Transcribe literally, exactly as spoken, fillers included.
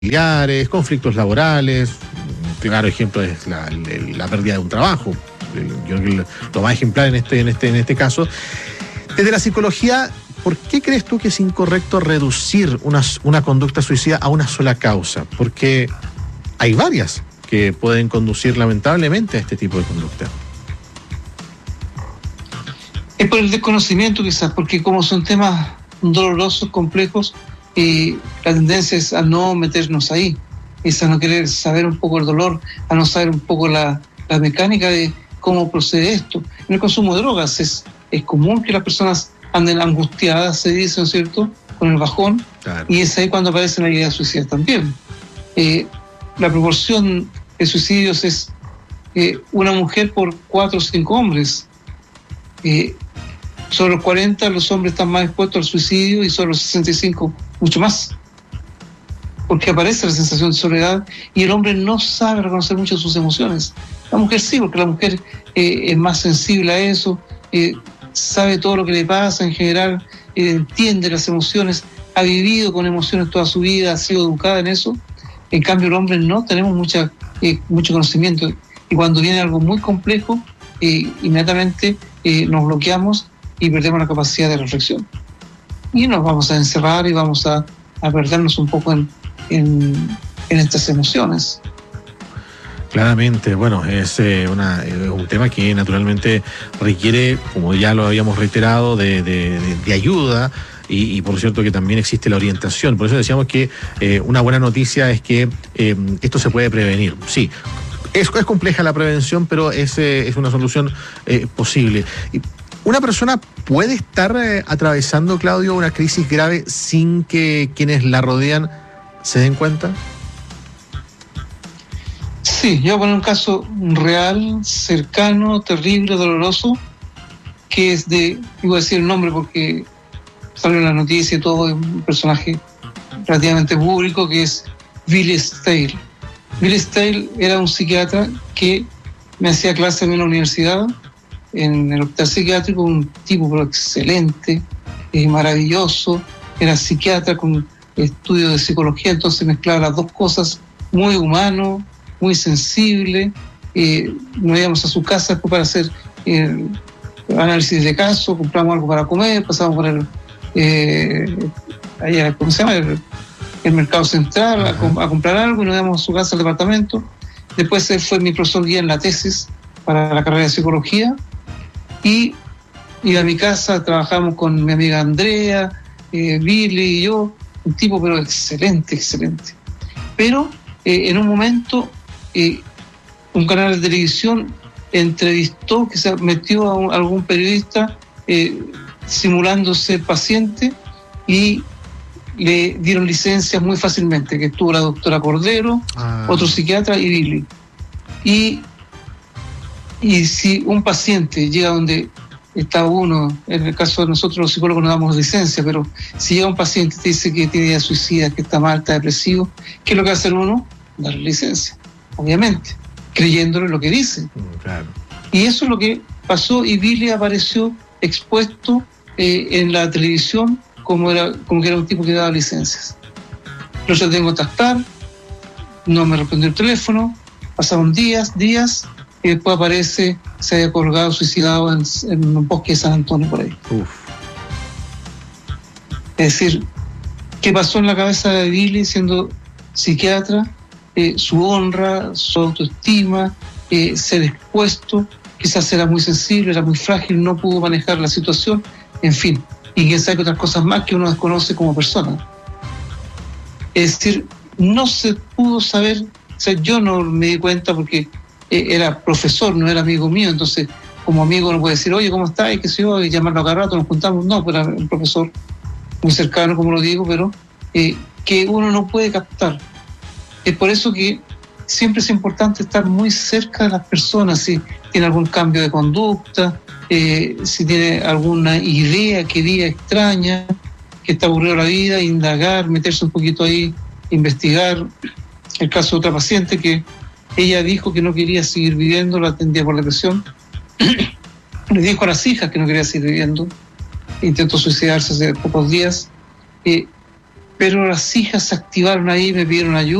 familiares, conflictos laborales. Un claro ejemplo es la, la, la pérdida de un trabajo. Yo creo que lo más ejemplar en este, en este, en este caso. Desde la psicología, ¿por qué crees tú que es incorrecto reducir una, una conducta suicida a una sola causa? Porque hay varias que pueden conducir lamentablemente a este tipo de conducta. Es por el desconocimiento quizás, porque como son temas dolorosos, complejos, eh, la tendencia es a no meternos ahí, es a no querer saber un poco el dolor, a no saber un poco la, la mecánica de cómo procede esto. En el consumo de drogas es, es común que las personas anden angustiadas, se dice, ¿no es cierto?, con el bajón, claro. Y es ahí cuando aparece la idea de suicidio también. Eh, la proporción de suicidios es eh, una mujer por cuatro o cinco hombres. Eh, sobre los cuarenta los hombres están más expuestos al suicidio y sobre los sesenta y cinco mucho más, porque aparece la sensación de soledad y el hombre no sabe reconocer mucho sus emociones. La mujer sí, porque la mujer eh, es más sensible a eso, eh, sabe todo lo que le pasa en general, eh, entiende las emociones, ha vivido con emociones toda su vida, ha sido educada en eso. En cambio el hombre no tenemos mucha, eh, mucho conocimiento, y cuando viene algo muy complejo, eh, inmediatamente eh, nos bloqueamos y perdemos la capacidad de reflexión. Y nos vamos a encerrar y vamos a, a perdernos un poco en, en, en estas emociones. Claramente, bueno, es, eh, una, es un tema que naturalmente requiere, como ya lo habíamos reiterado, de, de, de, de ayuda. Y, y por cierto que también existe la orientación. Por eso decíamos que eh, una buena noticia es que eh, esto se puede prevenir. Sí, es, es compleja la prevención, pero es, eh, es una solución eh, posible. Y ¿una persona puede estar eh, atravesando, Claudio, una crisis grave sin que quienes la rodean se den cuenta? Sí, yo voy a poner un caso real, cercano, terrible, doloroso, que es de, iba a decir el nombre porque salió en la noticia y todo, un personaje relativamente público, que es Billy Stale. Billy Stale era un psiquiatra que me hacía clase en la universidad, en el hospital psiquiátrico, un tipo pero excelente, eh, maravilloso, era psiquiatra con estudios de psicología, entonces mezclaba las dos cosas, muy humano, muy sensible. Eh, nos íbamos a su casa después para hacer eh, análisis de caso, compramos algo para comer, pasamos por el eh, allá, ¿cómo se llama? El, el mercado central a, a comprar algo y nos íbamos a su casa al departamento. Después él fue mi profesor guía en la tesis para la carrera de psicología. Y iba a mi casa, trabajamos con mi amiga Andrea, eh, Billy y yo, un tipo pero excelente, excelente. Pero eh, en un momento eh, un canal de televisión entrevistó, que se metió a, un, a algún periodista eh, simulando ser paciente y le dieron licencias muy fácilmente, que estuvo la doctora Cordero, ah. otro psiquiatra y Billy. Y Y si un paciente llega donde está uno, en el caso de nosotros los psicólogos no damos licencia, pero si llega un paciente y te dice que tiene ideas suicidas, que está mal, está depresivo, ¿qué es lo que va a hacer uno? Darle licencia, obviamente, creyéndole lo que dice. Claro. Y eso es lo que pasó, y Billy apareció expuesto eh, en la televisión como, era, como que era un tipo que daba licencias. Lo traté de contactar, no me respondió el teléfono, pasaron días, días, y después aparece, se había colgado, suicidado en, en un bosque de San Antonio por ahí. Uf. Es decir, ¿qué pasó en la cabeza de Billy siendo psiquiatra? Eh, su honra, su autoestima, eh, ser expuesto, quizás era muy sensible, era muy frágil, no pudo manejar la situación, en fin, y quién sabe que otras cosas más que uno desconoce como persona. Es decir, no se pudo saber, o sea, yo no me di cuenta porque era profesor, no era amigo mío, entonces como amigo no puede decir, oye, ¿cómo estás? Y qué sé yo, y llamarlo a cada rato, nos juntamos, no, pero era un profesor muy cercano, como lo digo, pero eh, que uno no puede captar. Es por eso que siempre es importante estar muy cerca de las personas, si tiene algún cambio de conducta, eh, si tiene alguna idea que diga extraña, que está aburrido la vida, indagar, meterse un poquito ahí, investigar. El caso de otra paciente que ella dijo que no quería seguir viviendo, la atendía por depresión. Le dijo a las hijas que no quería seguir viviendo. Intentó suicidarse hace pocos días. Eh, pero las hijas se activaron ahí, me pidieron ayuda.